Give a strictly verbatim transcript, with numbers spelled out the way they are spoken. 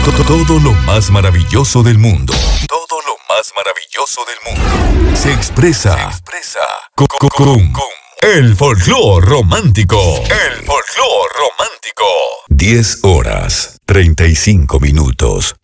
Todo lo más maravilloso del mundo. Todo lo más maravilloso del mundo. Se expresa. Se expresa. Con, con, con, con el folclore romántico. El folclore romántico. diez horas, treinta y cinco minutos.